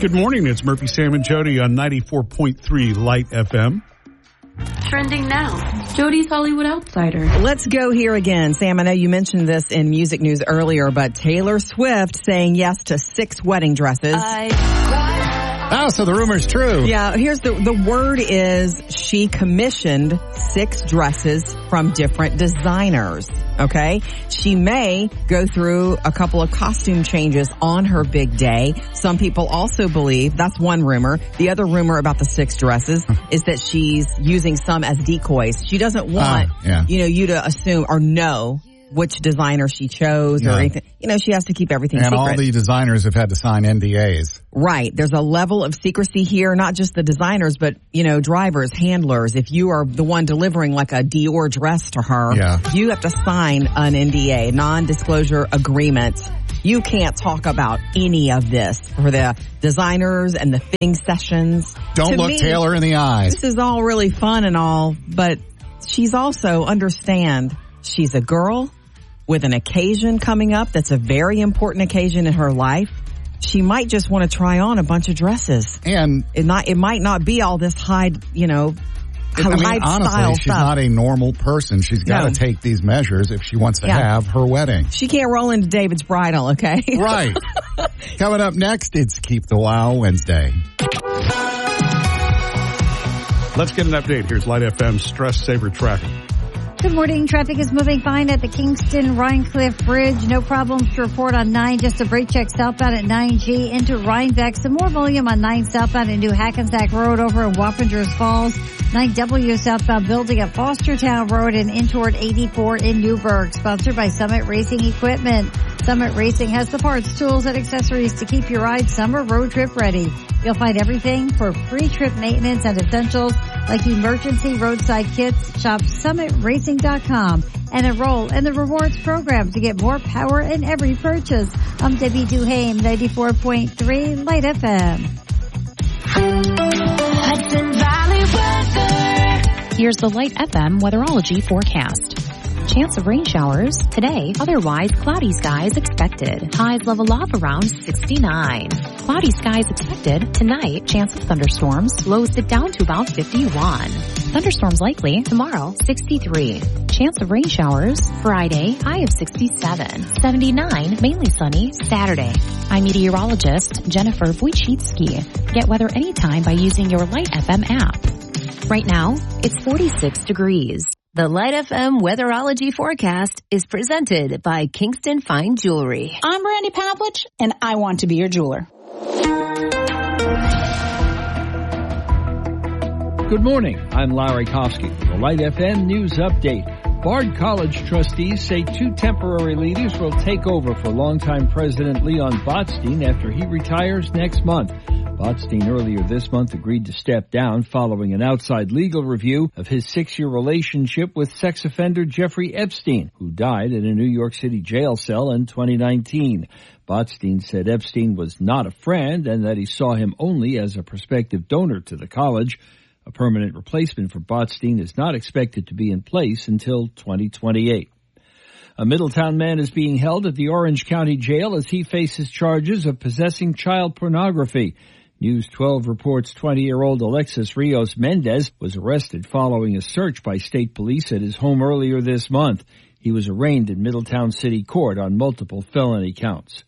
Good morning. It's Murphy, Sam, and Jody on 94.3 Light FM. Trending now, Jody's Hollywood Outsider. Let's go here again. Sam, I know you mentioned this in music news earlier, but Taylor Swift saying yes to 6 wedding dresses. Oh, so the rumor's true. Yeah, here's the word is she commissioned 6 dresses from different designers. Okay? She may go through a couple of costume changes on her big day. Some people also believe, that's one rumor. The other rumor about the 6 dresses is that she's using some as decoys. She doesn't want, you to assume or know which designer she chose or anything. She has to keep everything secret. And all the designers have had to sign NDAs. Right. There's a level of secrecy here, not just the designers, but, drivers, handlers. If you are the one delivering like a Dior dress to her, you have to sign an NDA, non-disclosure agreement. You can't talk about any of this for the designers and the fitting sessions. Don't look Taylor in the eyes. This is all really fun and all, but she's also, understand, she's a girl with an occasion coming up that's a very important occasion in her life. She might just want to try on a bunch of dresses. And it might not be all this honestly, style she's stuff. Not a normal person. She's got to take these measures if she wants to have her wedding. She can't roll into David's bridal, okay? Right. Coming up next, it's Keep the Wow Wednesday. Let's get an update. Here's Light FM Stress Saver Traffic. Good morning. Traffic is moving fine at the Kingston Rhinecliff Bridge. No problems to report on 9. Just a brake check southbound at 9G into Rhinebeck. Some more volume on 9 southbound into Hackensack Road over in Wappingers Falls. 9W southbound building at Fostertown Road and in toward 84 in Newburgh. Sponsored by Summit Racing Equipment. Summit Racing has the parts, tools, and accessories to keep your ride summer road trip ready. You'll find everything for pre-trip maintenance and essentials like emergency roadside kits. Shop summitracing.com and enroll in the rewards program to get more power in every purchase. I'm Debbie Duhame, 94.3 Light FM. Hudson Valley weather. Here's the Light FM weatherology forecast. Chance of rain showers today, otherwise cloudy skies expected. Highs level off around 69. Cloudy skies expected tonight, chance of thunderstorms, lows dip down to about 51. Thunderstorms likely tomorrow, 63. Chance of rain showers Friday, high of 67. 79, mainly sunny Saturday. I'm meteorologist Jennifer Wojcicki. Get weather anytime by using your Light FM app. Right now, it's 46 degrees. The Light FM weatherology forecast is presented by Kingston Fine Jewelry. I'm Randy Pavlich, and I want to be your jeweler. Good morning. I'm Larry Kofsky with the Light FM News Update. Bard College trustees say 2 temporary leaders will take over for longtime President Leon Botstein after he retires next month. Botstein earlier this month agreed to step down following an outside legal review of his 6-year relationship with sex offender Jeffrey Epstein, who died in a New York City jail cell in 2019. Botstein said Epstein was not a friend and that he saw him only as a prospective donor to the college. A permanent replacement for Botstein is not expected to be in place until 2028. A Middletown man is being held at the Orange County Jail as he faces charges of possessing child pornography. News 12 reports 20-year-old Alexis Rios Mendez was arrested following a search by state police at his home earlier this month. He was arraigned in Middletown City Court on multiple felony counts.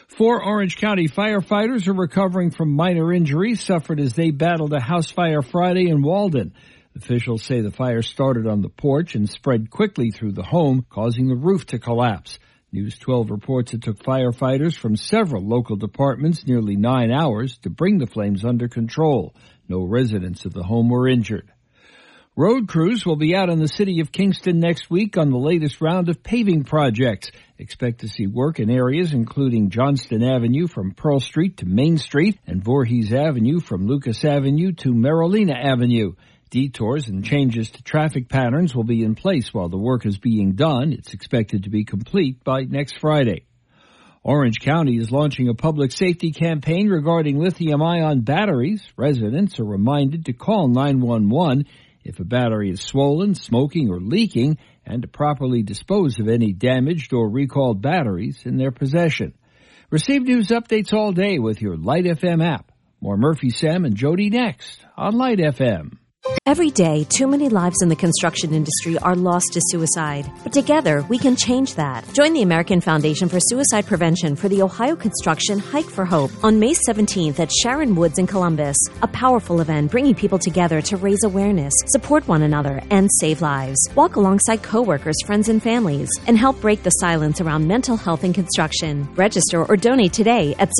4 Orange County firefighters are recovering from minor injuries suffered as they battled a house fire Friday in Walden. Officials say the fire started on the porch and spread quickly through the home, causing the roof to collapse. News 12 reports it took firefighters from several local departments nearly 9 hours to bring the flames under control. No residents of the home were injured. Road crews will be out in the city of Kingston next week on the latest round of paving projects. Expect to see work in areas including Johnston Avenue from Pearl Street to Main Street and Voorhees Avenue from Lucas Avenue to Marolina Avenue. Detours and changes to traffic patterns will be in place while the work is being done. It's expected to be complete by next Friday. Orange County is launching a public safety campaign regarding lithium-ion batteries. Residents are reminded to call 911 if a battery is swollen, smoking, or leaking, and to properly dispose of any damaged or recalled batteries in their possession. Receive news updates all day with your Light FM app. More Murphy, Sam, and Jody next on Light FM. Every day, too many lives in the construction industry are lost to suicide. But together, we can change that. Join the American Foundation for Suicide Prevention for the Ohio Construction Hike for Hope on May 17th at Sharon Woods in Columbus. A powerful event bringing people together to raise awareness, support one another, and save lives. Walk alongside coworkers, friends, and families, and help break the silence around mental health in construction. Register or donate today at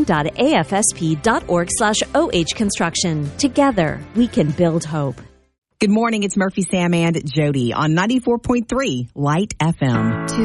supporting.afsp.org/OH Construction. Together, we can build hope. Good morning. It's Murphy, Sam, and Jody on 94.3 Light FM.